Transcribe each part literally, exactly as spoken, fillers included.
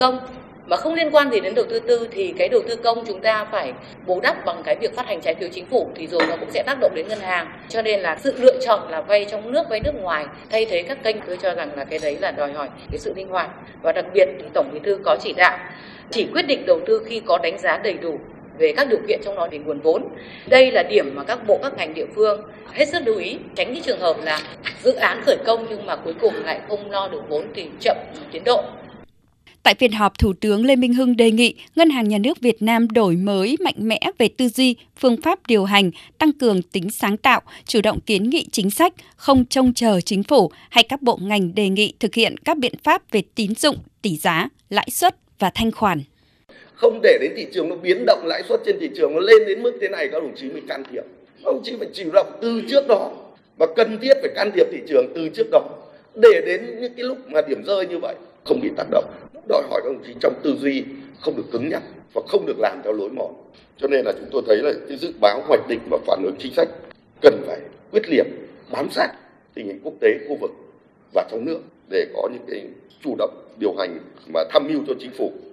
công mà không liên quan gì đến đầu tư tư thì cái đầu tư công chúng ta phải bù đắp bằng cái việc phát hành trái phiếu chính phủ thì rồi nó cũng sẽ tác động đến ngân hàng. Cho nên là sự lựa chọn là vay trong nước, vay nước ngoài thay thế các kênh, tôi cho rằng là cái đấy là đòi hỏi cái sự linh hoạt. Và đặc biệt thì Tổng Bí thư có chỉ đạo chỉ quyết định đầu tư khi có đánh giá đầy đủ về các điều kiện trong đó để nguồn vốn. Đây là điểm mà các bộ, các ngành địa phương hết sức lưu ý, tránh cái trường hợp là dự án khởi công nhưng mà cuối cùng lại không lo được vốn thì chậm tiến độ. Tại phiên họp, Thủ tướng Lê Minh Hưng đề nghị Ngân hàng Nhà nước Việt Nam đổi mới mạnh mẽ về tư duy, phương pháp điều hành, tăng cường tính sáng tạo, chủ động kiến nghị chính sách, không trông chờ chính phủ hay các bộ ngành đề nghị thực hiện các biện pháp về tín dụng, tỷ giá, lãi suất và thanh khoản. Không để đến thị trường nó biến động, lãi suất trên thị trường nó lên đến mức thế này các đồng chí mới can thiệp. Các đồng chí phải chủ động từ trước đó và cần thiết phải can thiệp thị trường từ trước đó để đến những cái lúc mà điểm rơi như vậy không bị tác động. Đòi hỏi các đồng chí trong tư duy không được cứng nhắc và không được làm theo lối mòn. Cho nên là chúng tôi thấy là cái dự báo, hoạch định và phản ứng chính sách cần phải quyết liệt, bám sát tình hình quốc tế, khu vực và trong nước để có những cái chủ động điều hành mà tham mưu cho chính phủ.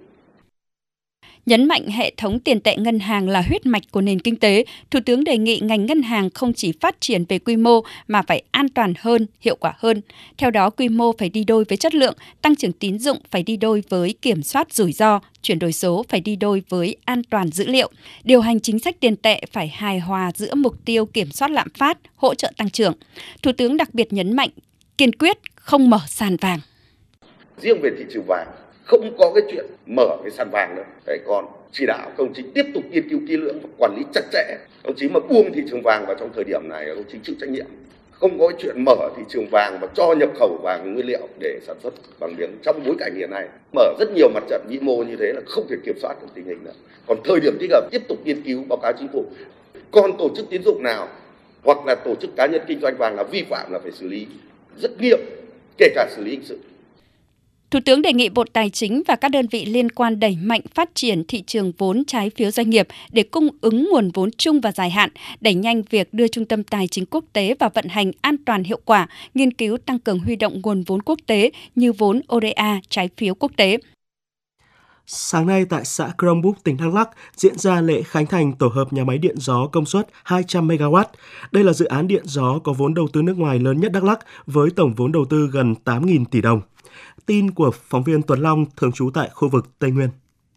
Nhấn mạnh hệ thống tiền tệ ngân hàng là huyết mạch của nền kinh tế, Thủ tướng đề nghị ngành ngân hàng không chỉ phát triển về quy mô mà phải an toàn hơn, hiệu quả hơn. Theo đó, quy mô phải đi đôi với chất lượng, tăng trưởng tín dụng phải đi đôi với kiểm soát rủi ro, chuyển đổi số phải đi đôi với an toàn dữ liệu. Điều hành chính sách tiền tệ phải hài hòa giữa mục tiêu kiểm soát lạm phát, hỗ trợ tăng trưởng. Thủ tướng đặc biệt nhấn mạnh, kiên quyết không mở sàn vàng. Riêng về thị trường vàng, không có cái chuyện mở cái sàn vàng đâu. Đấy, còn chỉ đạo các đồng chí tiếp tục nghiên cứu kỹ lưỡng và quản lý chặt chẽ. Các đồng chí mà buông thị trường vàng vào trong thời điểm này, các đồng chí chịu trách nhiệm. Không có chuyện mở thị trường vàng và cho nhập khẩu vàng nguyên liệu để sản xuất vàng miếng trong bối cảnh hiện nay. Mở rất nhiều mặt trận vĩ mô như thế là không thể kiểm soát được tình hình nữa. Còn thời điểm thích hợp tiếp tục nghiên cứu báo cáo chính phủ. Còn tổ chức tín dụng nào hoặc là tổ chức cá nhân kinh doanh vàng là vi phạm là phải xử lý rất nghiêm, kể cả xử lý hình sự. Thủ tướng đề nghị Bộ Tài chính và các đơn vị liên quan đẩy mạnh phát triển thị trường vốn trái phiếu doanh nghiệp để cung ứng nguồn vốn chung và dài hạn, đẩy nhanh việc đưa trung tâm tài chính quốc tế vào vận hành an toàn hiệu quả, nghiên cứu tăng cường huy động nguồn vốn quốc tế như vốn o đê a, trái phiếu quốc tế. Sáng nay tại xã Crong Búc, tỉnh Đắk Lắk diễn ra lễ khánh thành tổ hợp nhà máy điện gió công suất hai trăm mê ga oát. Đây là dự án điện gió có vốn đầu tư nước ngoài lớn nhất Đắk Lắk với tổng vốn đầu tư gần tám nghìn tỷ đồng. Tin của phóng viên Tuấn Long thường trú tại khu vực Tây Nguyên.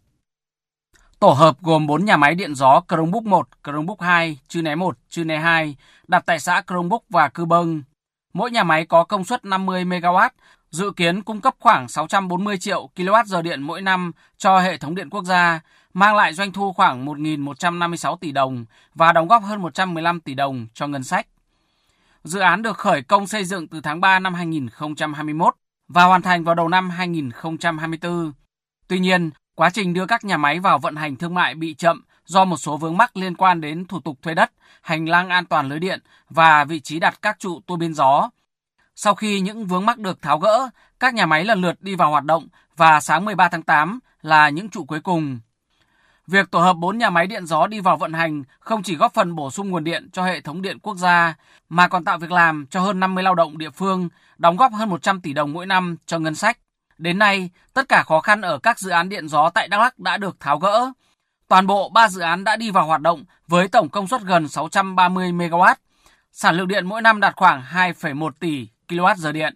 Tổ hợp gồm bốn nhà máy điện gió Crong Búc một, Crong Búc hai, Chư Né một, Chư Né hai đặt tại xã Crong Búc và Cư Bâng. Mỗi nhà máy có công suất năm mươi mê ga oát, dự kiến cung cấp khoảng sáu trăm bốn mươi triệu ki lô oát giờ điện mỗi năm cho hệ thống điện quốc gia, mang lại doanh thu khoảng một nghìn một trăm năm mươi sáu tỷ đồng và đóng góp hơn một trăm mười lăm tỷ đồng cho ngân sách. Dự án được khởi công xây dựng từ tháng ba năm hai nghìn không trăm hai mươi mốt và hoàn thành vào đầu năm hai nghìn không trăm hai mươi tư. Tuy nhiên, quá trình đưa các nhà máy vào vận hành thương mại bị chậm do một số vướng mắc liên quan đến thủ tục thuê đất, hành lang an toàn lưới điện và vị trí đặt các trụ tua bin gió. Sau khi những vướng mắc được tháo gỡ, các nhà máy lần lượt đi vào hoạt động và sáng mười ba tháng tám là những trụ cuối cùng. Việc tổ hợp bốn nhà máy điện gió đi vào vận hành không chỉ góp phần bổ sung nguồn điện cho hệ thống điện quốc gia, mà còn tạo việc làm cho hơn năm mươi lao động địa phương, đóng góp hơn một trăm tỷ đồng mỗi năm cho ngân sách. Đến nay, tất cả khó khăn ở các dự án điện gió tại Đắk Lắk đã được tháo gỡ. Toàn bộ ba dự án đã đi vào hoạt động với tổng công suất gần sáu trăm ba mươi mê ga oát. Sản lượng điện mỗi năm đạt khoảng hai phẩy một tỷ ki lô oát giờ điện.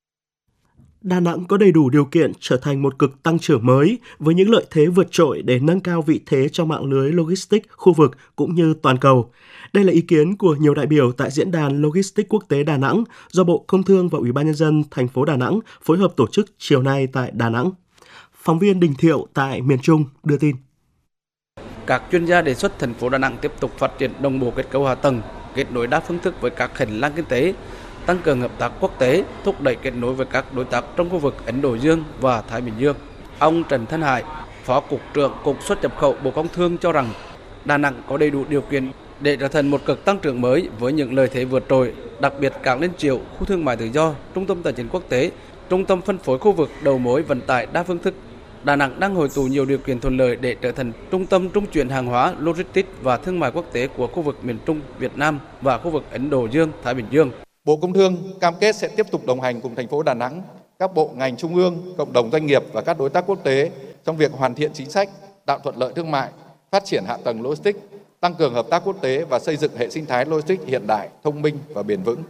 Đà Nẵng có đầy đủ điều kiện trở thành một cực tăng trưởng mới với những lợi thế vượt trội để nâng cao vị thế trong mạng lưới logistics khu vực cũng như toàn cầu. Đây là ý kiến của nhiều đại biểu tại Diễn đàn Logistics Quốc tế Đà Nẵng do Bộ Công Thương và Ủy ban Nhân dân thành phố Đà Nẵng phối hợp tổ chức chiều nay tại Đà Nẵng. Phóng viên Đình Thiệu tại miền Trung đưa tin. Các chuyên gia đề xuất thành phố Đà Nẵng tiếp tục phát triển đồng bộ kết cấu hạ tầng, kết nối đa phương thức với các hành lang kinh tế, tăng cường hợp tác quốc tế, thúc đẩy kết nối với các đối tác trong khu vực Ấn Độ Dương và Thái Bình Dương. Ông Trần Thanh Hải, Phó Cục trưởng Cục Xuất nhập khẩu Bộ Công Thương cho rằng Đà Nẵng có đầy đủ điều kiện để trở thành một cực tăng trưởng mới với những lợi thế vượt trội, đặc biệt cảng Liên Chiểu, khu thương mại tự do, trung tâm tài chính quốc tế, trung tâm phân phối khu vực đầu mối vận tải đa phương thức. Đà Nẵng đang hội tụ nhiều điều kiện thuận lợi để trở thành trung tâm trung chuyển hàng hóa, logistics và thương mại quốc tế của khu vực miền Trung, Việt Nam và khu vực Ấn Độ Dương, Thái Bình Dương. Bộ Công Thương cam kết sẽ tiếp tục đồng hành cùng thành phố Đà Nẵng các bộ ngành trung ương, cộng đồng doanh nghiệp và các đối tác quốc tế trong việc hoàn thiện chính sách, tạo thuận lợi thương mại, phát triển hạ tầng logistics, tăng cường hợp tác quốc tế và xây dựng hệ sinh thái logistics hiện đại, thông minh và bền vững.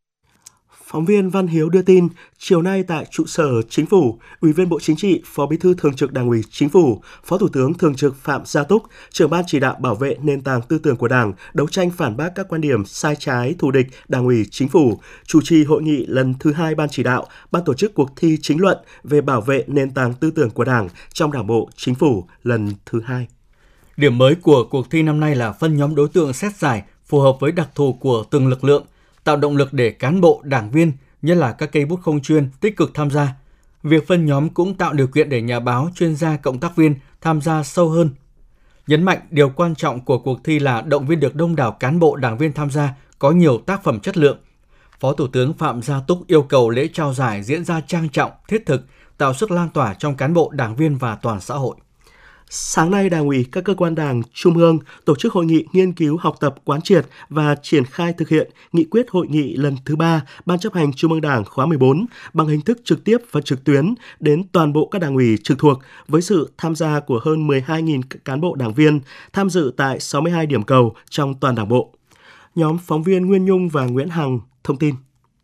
Phóng viên Văn Hiếu đưa tin, chiều nay tại trụ sở Chính phủ, Ủy viên Bộ Chính trị, Phó Bí thư Thường trực Đảng ủy Chính phủ, Phó Thủ tướng Thường trực Phạm Gia Túc, trưởng ban chỉ đạo bảo vệ nền tảng tư tưởng của Đảng, đấu tranh phản bác các quan điểm sai trái, thù địch, Đảng ủy Chính phủ, chủ trì hội nghị lần thứ hai ban chỉ đạo, ban tổ chức cuộc thi chính luận về bảo vệ nền tảng tư tưởng của Đảng trong Đảng bộ Chính phủ lần thứ hai. Điểm mới của cuộc thi năm nay là phân nhóm đối tượng xét giải phù hợp với đặc thù của từng lực lượng, tạo động lực để cán bộ, đảng viên, nhất là các cây bút không chuyên, tích cực tham gia. Việc phân nhóm cũng tạo điều kiện để nhà báo, chuyên gia, cộng tác viên tham gia sâu hơn. Nhấn mạnh điều quan trọng của cuộc thi là động viên được đông đảo cán bộ, đảng viên tham gia có nhiều tác phẩm chất lượng. Phó Thủ tướng Phạm Gia Túc yêu cầu lễ trao giải diễn ra trang trọng, thiết thực, tạo sức lan tỏa trong cán bộ, đảng viên và toàn xã hội. Sáng nay, Đảng ủy các cơ quan Đảng Trung ương tổ chức hội nghị nghiên cứu, học tập, quán triệt và triển khai thực hiện nghị quyết hội nghị lần thứ ba Ban chấp hành Trung ương Đảng khóa mười bốn bằng hình thức trực tiếp và trực tuyến đến toàn bộ các đảng ủy trực thuộc với sự tham gia của hơn mười hai nghìn cán bộ đảng viên tham dự tại sáu mươi hai điểm cầu trong toàn Đảng bộ. Nhóm phóng viên Nguyên Nhung và Nguyễn Hằng thông tin.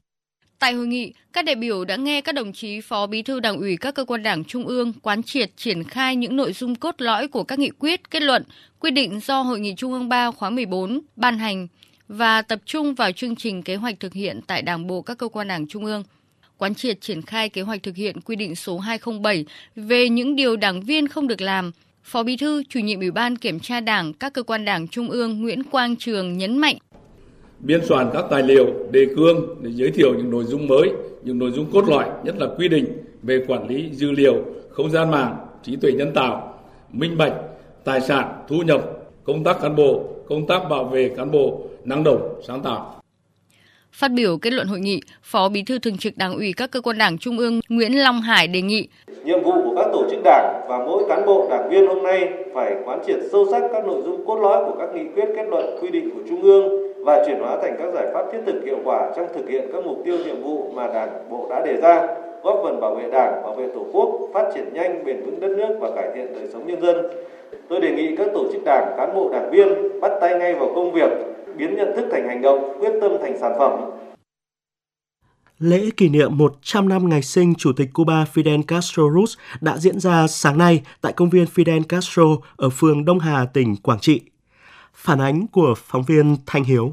Tại hội nghị, các đại biểu đã nghe các đồng chí Phó Bí thư Đảng ủy các cơ quan Đảng Trung ương quán triệt triển khai những nội dung cốt lõi của các nghị quyết, kết luận, quy định do Hội nghị Trung ương ba khóa mười bốn ban hành và tập trung vào chương trình kế hoạch thực hiện tại Đảng bộ các cơ quan Đảng Trung ương. Quán triệt triển khai kế hoạch thực hiện quy định số hai không bảy về những điều đảng viên không được làm. Phó Bí thư, Chủ nhiệm Ủy ban Kiểm tra Đảng các cơ quan Đảng Trung ương Nguyễn Quang Trường nhấn mạnh. Biên soạn các tài liệu, đề cương để giới thiệu những nội dung mới, những nội dung cốt lõi, nhất là quy định về quản lý dữ liệu, không gian mạng, trí tuệ nhân tạo, minh bạch, tài sản, thu nhập, công tác cán bộ, công tác bảo vệ cán bộ, năng động, sáng tạo. Phát biểu kết luận hội nghị, Phó Bí thư Thường trực Đảng ủy các cơ quan Đảng Trung ương Nguyễn Long Hải đề nghị nhiệm vụ của các tổ chức đảng và mỗi cán bộ đảng viên hôm nay phải quán triệt sâu sắc các nội dung cốt lõi của các nghị quyết, kết luận, quy định của Trung ương và chuyển hóa thành các giải pháp thiết thực hiệu quả trong thực hiện các mục tiêu nhiệm vụ mà Đảng bộ đã đề ra, góp phần bảo vệ Đảng, bảo vệ Tổ quốc, phát triển nhanh, bền vững đất nước và cải thiện đời sống nhân dân. Tôi đề nghị các tổ chức đảng, cán bộ đảng viên bắt tay ngay vào công việc, biến nhận thức thành hành động, quyết tâm thành sản phẩm. Lễ kỷ niệm một trăm năm ngày sinh Chủ tịch Cuba Fidel Castro Ruz đã diễn ra sáng nay tại công viên Fidel Castro ở phường Đông Hà, tỉnh Quảng Trị. Phản ánh của phóng viên Thanh Hiếu.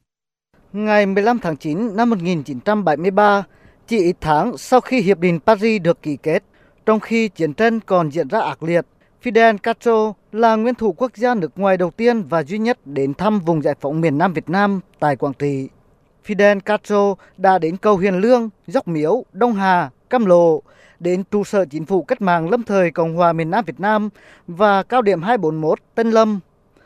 Ngày mười lăm tháng chín năm một nghìn chín trăm bảy mươi ba, chỉ ít tháng sau khi Hiệp định Paris được ký kết, trong khi chiến tranh còn diễn ra ác liệt, Fidel Castro là nguyên thủ quốc gia nước ngoài đầu tiên và duy nhất đến thăm vùng giải phóng miền Nam Việt Nam tại Quảng Trị. Fidel Castro đã đến cầu Hiền Lương, Dốc Miếu, Đông Hà, Cam Lộ, đến trụ sở Chính phủ Cách mạng lâm thời Cộng hòa miền Nam Việt Nam và cao điểm hai bốn mốt Tân Lâm.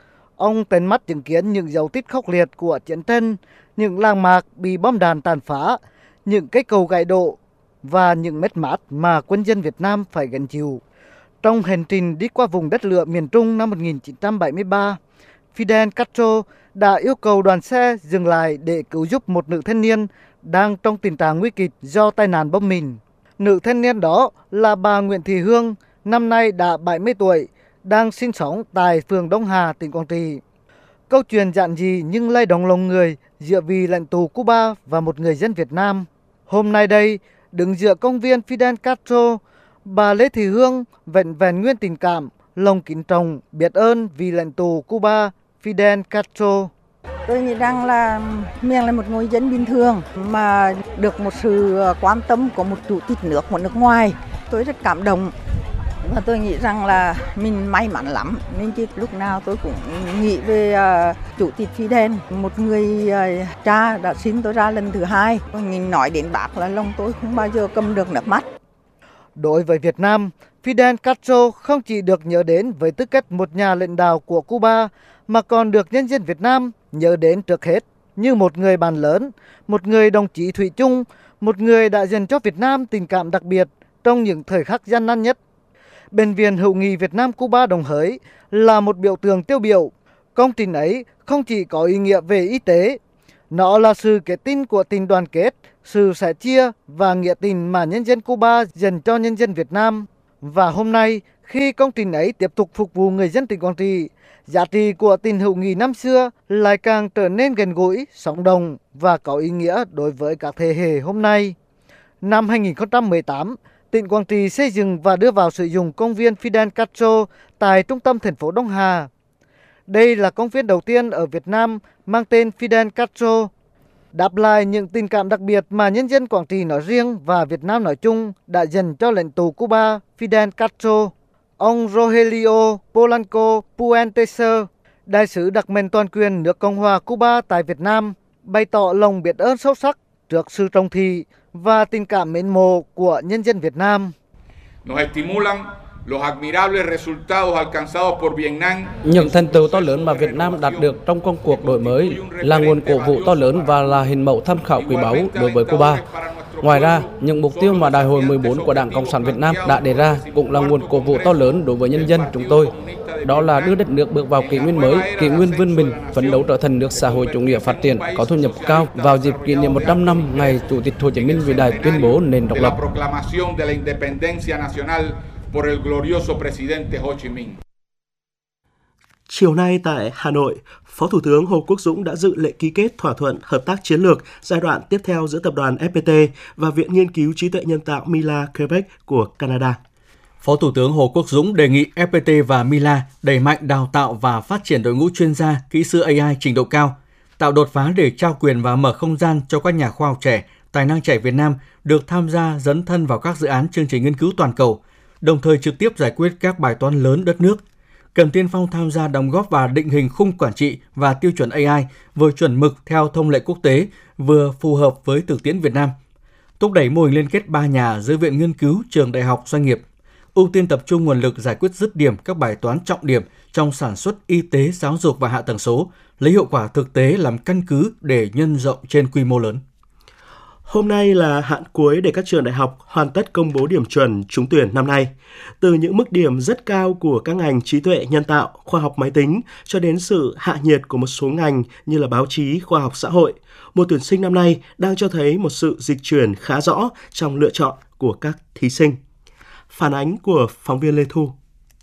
Ông tận mắt chứng kiến những dấu tích khốc liệt của chiến tranh, những làng mạc bị bom đạn tàn phá, những cây cầu gãy đổ và những mất mát mà quân dân Việt Nam phải gánh chịu. Trong hành trình đi qua vùng đất lửa miền Trung năm một nghìn chín trăm bảy mươi ba, Fidel Castro đã yêu cầu đoàn xe dừng lại để cứu giúp một nữ thanh niên đang trong tình trạng nguy kịch do tai nạn bom mìn. Nữ thanh niên đó là bà Nguyễn Thị Hương, năm nay đã bảy mươi tuổi, đang sinh sống tại phường Đông Hà, tỉnh Quảng Trị. Câu chuyện giản dị nhưng lay động lòng người giữa vị lãnh tụ Cuba và một người dân Việt Nam. Hôm nay đây, đứng giữa công viên Fidel Castro, bà Lê Thị Hương vẹn vẹn nguyên tình cảm, lòng kính trọng, biết ơn vị lãnh tụ Cuba Fidel Castro. Tôi nghĩ rằng là mình là một người dân bình thường mà được một sự quan tâm của một chủ tịch nước một nước ngoài. Tôi rất cảm động và tôi nghĩ rằng là mình may mắn lắm, nên chứ lúc nào tôi cũng nghĩ về uh, chủ tịch Fidel, một người uh, cha đã sinh tôi ra lần thứ hai. Mình nói đến bác là lòng tôi không bao giờ cầm được nước mắt. Đối với Việt Nam, Fidel Castro không chỉ được nhớ đến với tư cách một nhà lãnh đạo của Cuba, mà còn được nhân dân Việt Nam nhớ đến trước hết như một người bạn lớn, một người đồng chí thủy chung, một người đã dành cho Việt Nam tình cảm đặc biệt trong những thời khắc gian nan nhất. Bệnh viện Hữu nghị Việt Nam Cuba Đồng Hới là một biểu tượng tiêu biểu. Công trình ấy không chỉ có ý nghĩa về y tế, nó là sự kết tinh của tình đoàn kết sự sẻ chia và nghĩa tình mà nhân dân Cuba dành cho nhân dân Việt Nam. Và hôm nay, khi công trình ấy tiếp tục phục vụ người dân tỉnh Quảng Trị, giá trị của tình hữu nghị năm xưa lại càng trở nên gần gũi, sống động và có ý nghĩa đối với các thế hệ hôm nay. Năm hai nghìn không trăm mười tám, tỉnh Quảng Trị xây dựng và đưa vào sử dụng công viên Fidel Castro tại trung tâm thành phố Đông Hà. Đây là công viên đầu tiên ở Việt Nam mang tên Fidel Castro, đáp lại những tình cảm đặc biệt mà nhân dân Quảng Trị nói riêng và Việt Nam nói chung đã dành cho lãnh tụ Cuba Fidel Castro. Ông Rogelio Polanco Puentes, đại sứ đặc mệnh toàn quyền nước Cộng hòa Cuba tại Việt Nam, bày tỏ lòng biết ơn sâu sắc trước sự trọng thị và tình cảm mến mộ của nhân dân Việt Nam. Những thành tựu to lớn mà Việt Nam đạt được trong công cuộc đổi mới là nguồn cổ vũ to lớn và là hình mẫu tham khảo quý báu đối với Cuba. Ngoài ra, những mục tiêu mà Đại hội mười bốn của Đảng Cộng sản Việt Nam đã đề ra cũng là nguồn cổ vũ to lớn đối với nhân dân chúng tôi. Đó là đưa đất nước bước vào kỷ nguyên mới, kỷ nguyên vươn mình, phấn đấu trở thành nước xã hội chủ nghĩa phát triển, có thu nhập cao vào dịp kỷ niệm một trăm năm ngày Chủ tịch Hồ Chí Minh vĩ đại tuyên bố nền độc lập. Chiều nay tại Hà Nội, Phó Thủ tướng Hồ Quốc Dũng đã dự lễ ký kết thỏa thuận hợp tác chiến lược giai đoạn tiếp theo giữa tập đoàn ép pê tê và Viện Nghiên cứu Trí tuệ Nhân tạo Mila Quebec của Canada. Phó Thủ tướng Hồ Quốc Dũng đề nghị ép pê tê và Mila đẩy mạnh đào tạo và phát triển đội ngũ chuyên gia, kỹ sư a i trình độ cao, tạo đột phá để trao quyền và mở không gian cho các nhà khoa học trẻ, tài năng trẻ Việt Nam được tham gia dấn thân vào các dự án chương trình nghiên cứu toàn cầu, đồng thời trực tiếp giải quyết các bài toán lớn đất nước. Cần tiên phong tham gia đóng góp và định hình khung quản trị và tiêu chuẩn a i vừa chuẩn mực theo thông lệ quốc tế, vừa phù hợp với thực tiễn Việt Nam. Thúc đẩy mô hình liên kết ba nhà giữa viện nghiên cứu, trường đại học, doanh nghiệp. Ưu tiên tập trung nguồn lực giải quyết dứt điểm các bài toán trọng điểm trong sản xuất, y tế, giáo dục và hạ tầng số, lấy hiệu quả thực tế làm căn cứ để nhân rộng trên quy mô lớn. Hôm nay là hạn cuối để các trường đại học hoàn tất công bố điểm chuẩn trúng tuyển năm nay. Từ những mức điểm rất cao của các ngành trí tuệ nhân tạo, khoa học máy tính cho đến sự hạ nhiệt của một số ngành như là báo chí, khoa học xã hội, mùa tuyển sinh năm nay đang cho thấy một sự dịch chuyển khá rõ trong lựa chọn của các thí sinh. Phản ánh của phóng viên Lê Thu.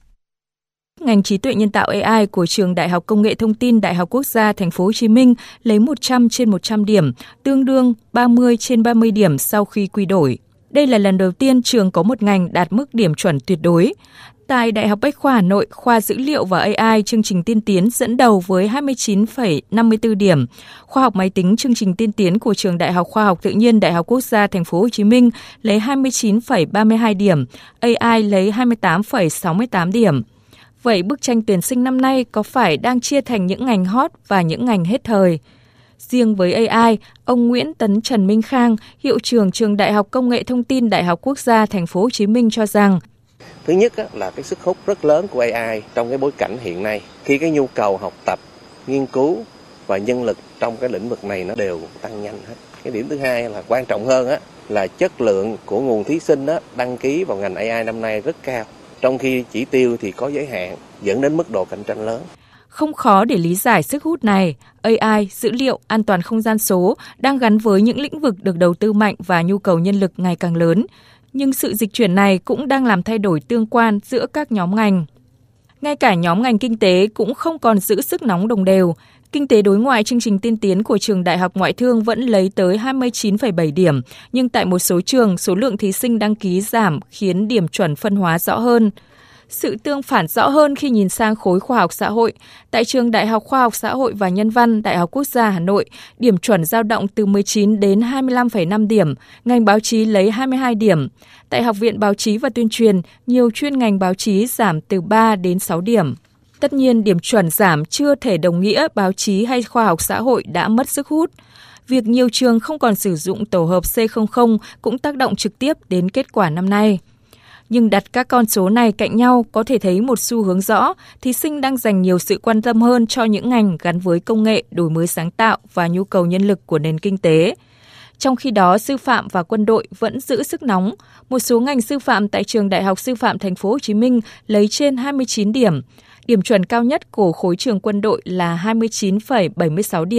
Ngành trí tuệ nhân tạo a i của Trường Đại học Công nghệ Thông tin Đại học Quốc gia Thành phố Hồ Chí Minh lấy một trăm trên một trăm điểm, tương đương ba mươi trên ba mươi điểm sau khi quy đổi. Đây là lần đầu tiên trường có một ngành đạt mức điểm chuẩn tuyệt đối. Tại Đại học Bách khoa Hà Nội, khoa dữ liệu và a i chương trình tiên tiến dẫn đầu với hai mươi chín phẩy năm mươi tư điểm. Khoa học máy tính chương trình tiên tiến của Trường Đại học Khoa học Tự nhiên Đại học Quốc gia Thành phố Hồ Chí Minh lấy hai mươi chín phẩy ba mươi hai điểm, a i lấy hai mươi tám phẩy sáu mươi tám điểm. Vậy bức tranh tuyển sinh năm nay có phải đang chia thành những ngành hot và những ngành hết thời? Riêng với a i, ông Nguyễn Tấn Trần Minh Khang, hiệu trưởng Trường Đại học Công nghệ Thông tin Đại học Quốc gia Thành phố Hồ Chí Minh cho rằng thứ nhất là cái sức hút rất lớn của a i trong cái bối cảnh hiện nay, khi cái nhu cầu học tập, nghiên cứu và nhân lực trong cái lĩnh vực này nó đều tăng nhanh hết. Cái điểm thứ hai là quan trọng hơn á là chất lượng của nguồn thí sinh á đăng ký vào ngành a i năm nay rất cao, trong khi chỉ tiêu thì có giới hạn, dẫn đến mức độ cạnh tranh lớn. Không khó để lý giải sức hút này, a i, dữ liệu, an toàn không gian số đang gắn với những lĩnh vực được đầu tư mạnh và nhu cầu nhân lực ngày càng lớn. Nhưng sự dịch chuyển này cũng đang làm thay đổi tương quan giữa các nhóm ngành. Ngay cả nhóm ngành kinh tế cũng không còn giữ sức nóng đồng đều. Kinh tế đối ngoại chương trình tiên tiến của Trường Đại học Ngoại thương vẫn lấy tới hai mươi chín phẩy bảy điểm, nhưng tại một số trường, số lượng thí sinh đăng ký giảm khiến điểm chuẩn phân hóa rõ hơn. Sự tương phản rõ hơn khi nhìn sang khối khoa học xã hội. Tại Trường Đại học Khoa học Xã hội và Nhân văn Đại học Quốc gia Hà Nội, điểm chuẩn dao động từ mười chín đến hai mươi lăm phẩy năm điểm, ngành báo chí lấy hai mươi hai điểm. Tại Học viện Báo chí và Tuyên truyền, nhiều chuyên ngành báo chí giảm từ ba đến sáu điểm. Tất nhiên, điểm chuẩn giảm chưa thể đồng nghĩa báo chí hay khoa học xã hội đã mất sức hút. Việc nhiều trường không còn sử dụng tổ hợp C không không cũng tác động trực tiếp đến kết quả năm nay. Nhưng đặt các con số này cạnh nhau có thể thấy một xu hướng rõ, thí sinh đang dành nhiều sự quan tâm hơn cho những ngành gắn với công nghệ, đổi mới sáng tạo và nhu cầu nhân lực của nền kinh tế. Trong khi đó, sư phạm và quân đội vẫn giữ sức nóng. Một số ngành sư phạm tại Trường Đại học Sư phạm Thành phố Hồ Chí Minh lấy trên hai mươi chín điểm. Điểm chuẩn cao nhất của khối trường quân đội là hai mươi chín phẩy bảy mươi sáu điểm.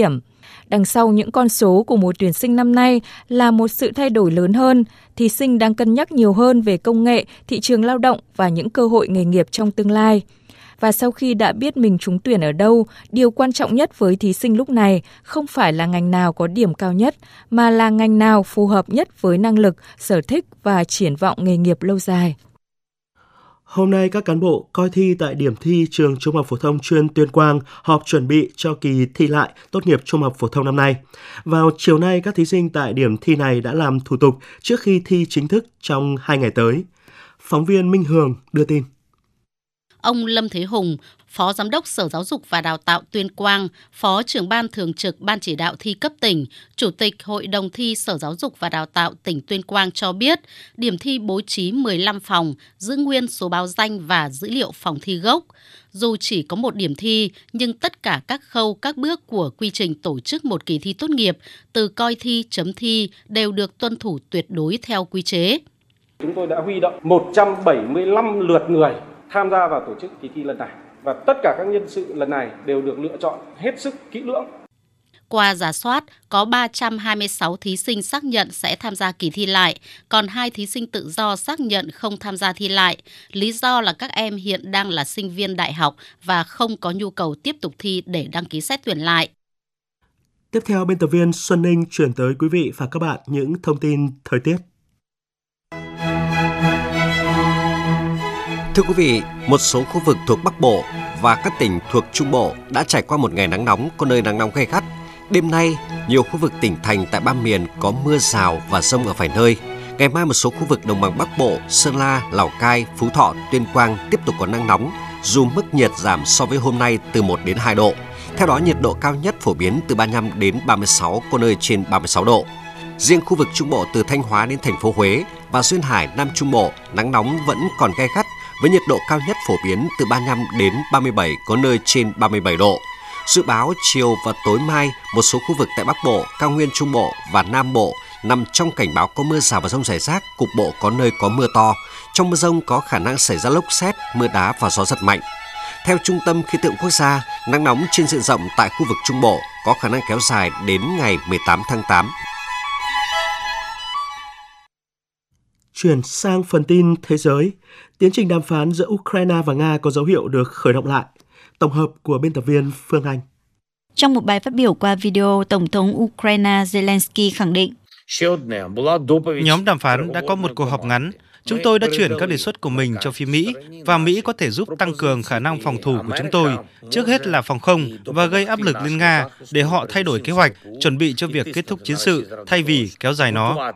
Đằng sau những con số của mùa tuyển sinh năm nay là một sự thay đổi lớn hơn. Thí sinh đang cân nhắc nhiều hơn về công nghệ, thị trường lao động và những cơ hội nghề nghiệp trong tương lai. Và sau khi đã biết mình trúng tuyển ở đâu, điều quan trọng nhất với thí sinh lúc này không phải là ngành nào có điểm cao nhất, mà là ngành nào phù hợp nhất với năng lực, sở thích và triển vọng nghề nghiệp lâu dài. Hôm nay, các cán bộ coi thi tại điểm thi trường Trung học phổ thông chuyên Tuyên Quang họp chuẩn bị cho kỳ thi lại tốt nghiệp trung học phổ thông năm nay. Vào chiều nay, các thí sinh tại điểm thi này đã làm thủ tục trước khi thi chính thức trong hai ngày tới. Phóng viên Minh Hường đưa tin. Ông Lâm Thế Hùng, Phó Giám đốc Sở Giáo dục và Đào tạo Tuyên Quang, Phó trưởng ban thường trực Ban chỉ đạo thi cấp tỉnh, Chủ tịch Hội đồng thi Sở Giáo dục và Đào tạo tỉnh Tuyên Quang cho biết, điểm thi bố trí mười lăm phòng, giữ nguyên số báo danh và dữ liệu phòng thi gốc. Dù chỉ có một điểm thi, nhưng tất cả các khâu, các bước của quy trình tổ chức một kỳ thi tốt nghiệp, từ coi thi, chấm thi, đều được tuân thủ tuyệt đối theo quy chế. Chúng tôi đã huy động một trăm bảy mươi lăm lượt người tham gia vào tổ chức kỳ thi lần này. Và tất cả các nhân sự lần này đều được lựa chọn hết sức kỹ lưỡng. Qua rà soát, có ba trăm hai mươi sáu thí sinh xác nhận sẽ tham gia kỳ thi lại, còn hai thí sinh tự do xác nhận không tham gia thi lại. Lý do là các em hiện đang là sinh viên đại học và không có nhu cầu tiếp tục thi để đăng ký xét tuyển lại. Tiếp theo, biên tập viên Xuân Ninh chuyển tới quý vị và các bạn những thông tin thời tiết. Thưa quý vị, một số khu vực thuộc Bắc Bộ và các tỉnh thuộc Trung Bộ đã trải qua một ngày nắng nóng, có nơi nắng nóng gay gắt. Đêm nay, nhiều khu vực tỉnh thành tại ba miền có mưa rào và dông ở vài nơi. Ngày mai, một số khu vực đồng bằng Bắc Bộ, Sơn La, Lào Cai, Phú Thọ, Tuyên Quang tiếp tục có nắng nóng, dù mức nhiệt giảm so với hôm nay từ một đến hai độ. Theo đó, nhiệt độ cao nhất phổ biến từ ba mươi lăm đến ba mươi sáu, có nơi trên ba mươi sáu độ. Riêng khu vực Trung Bộ từ Thanh Hóa đến thành phố Huế và Duyên Hải, Nam Trung Bộ, nắng nóng vẫn còn gay gắt, với nhiệt độ cao nhất phổ biến từ ba mươi lăm đến ba mươi bảy, có nơi trên ba mươi bảy độ. Dự báo chiều và tối mai, một số khu vực tại Bắc Bộ, Cao Nguyên Trung Bộ và Nam Bộ nằm trong cảnh báo có mưa rào và dông rải rác, cục bộ có nơi có mưa to. Trong mưa dông có khả năng xảy ra lốc sét, mưa đá và gió giật mạnh. Theo Trung tâm Khí tượng Quốc gia, nắng nóng trên diện rộng tại khu vực Trung Bộ có khả năng kéo dài đến ngày mười tám tháng tám. Chuyển sang phần tin thế giới, tiến trình đàm phán giữa Ukraine và Nga có dấu hiệu được khởi động lại. Tổng hợp của biên tập viên Phương Anh. Trong một bài phát biểu qua video, Tổng thống Ukraine Zelensky khẳng định nhóm đàm phán đã có một cuộc họp ngắn. Chúng tôi đã chuyển các đề xuất của mình cho phía Mỹ và Mỹ có thể giúp tăng cường khả năng phòng thủ của chúng tôi, trước hết là phòng không, và gây áp lực lên Nga để họ thay đổi kế hoạch, chuẩn bị cho việc kết thúc chiến sự thay vì kéo dài nó.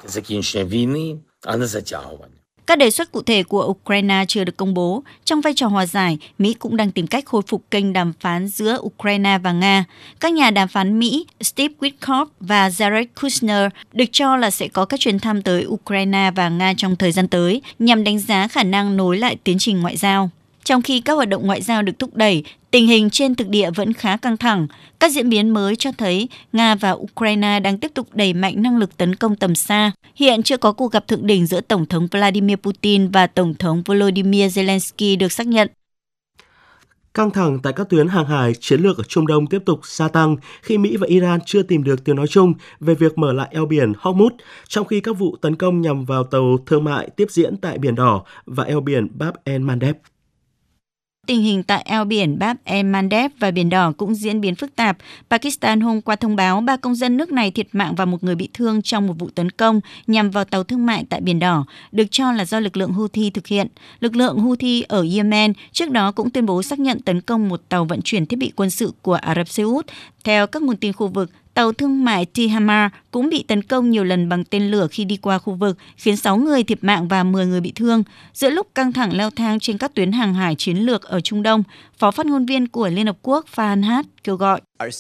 Các đề xuất cụ thể của Ukraine chưa được công bố. Trong vai trò hòa giải, Mỹ cũng đang tìm cách khôi phục kênh đàm phán giữa Ukraine và Nga. Các nhà đàm phán Mỹ Steve Witkoff và Jared Kushner được cho là sẽ có các chuyến thăm tới Ukraine và Nga trong thời gian tới nhằm đánh giá khả năng nối lại tiến trình ngoại giao. Trong khi các hoạt động ngoại giao được thúc đẩy, tình hình trên thực địa vẫn khá căng thẳng. Các diễn biến mới cho thấy Nga và Ukraine đang tiếp tục đẩy mạnh năng lực tấn công tầm xa. Hiện chưa có cuộc gặp thượng đỉnh giữa Tổng thống Vladimir Putin và Tổng thống Volodymyr Zelensky được xác nhận. Căng thẳng tại các tuyến hàng hải chiến lược ở Trung Đông tiếp tục gia tăng khi Mỹ và Iran chưa tìm được tiếng nói chung về việc mở lại eo biển Hormuz, trong khi các vụ tấn công nhằm vào tàu thương mại tiếp diễn tại Biển Đỏ và eo biển Bab el-Mandeb. Tình hình tại eo biển Bab el-Mandeb và Biển Đỏ cũng diễn biến phức tạp. Pakistan hôm qua thông báo ba công dân nước này thiệt mạng và một người bị thương trong một vụ tấn công nhằm vào tàu thương mại tại Biển Đỏ, được cho là do lực lượng Houthi thực hiện. Lực lượng Houthi ở Yemen trước đó cũng tuyên bố xác nhận tấn công một tàu vận chuyển thiết bị quân sự của Ả Rập Xê Út. Theo các nguồn tin khu vực, tàu thương mại Tihamar cũng bị tấn công nhiều lần bằng tên lửa khi đi qua khu vực, khiến sáu người thiệt mạng và mười người bị thương. Giữa lúc căng thẳng leo thang trên các tuyến hàng hải chiến lược ở Trung Đông, Phó phát ngôn viên của Liên Hợp Quốc Farhan Haq kêu gọi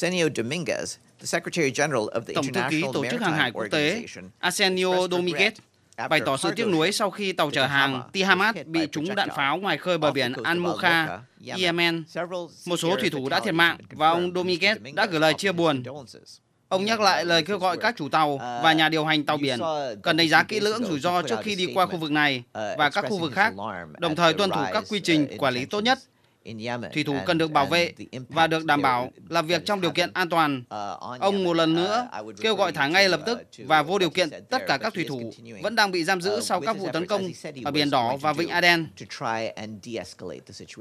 Tổng thư ký Tổ chức Hàng hải Quốc tế Arsenio Dominguez bày tỏ sự tiếc nuối sau khi tàu chở hàng Tihamar bị trúng đạn pháo ngoài khơi bờ biển Al-Mukha, Yemen. Một số thủy thủ đã thiệt mạng và ông Dominguez đã gửi lời chia buồn. Ông nhắc lại lời kêu gọi các chủ tàu và nhà điều hành tàu biển cần đánh giá kỹ lưỡng rủi ro trước khi đi qua khu vực này và các khu vực khác, đồng thời tuân thủ các quy trình quản lý tốt nhất. Thủy thủ cần được bảo vệ và được đảm bảo làm việc trong điều kiện an toàn. Ông một lần nữa kêu gọi thả ngay lập tức và vô điều kiện tất cả các thủy thủ vẫn đang bị giam giữ sau các vụ tấn công ở Biển Đỏ và Vịnh Aden.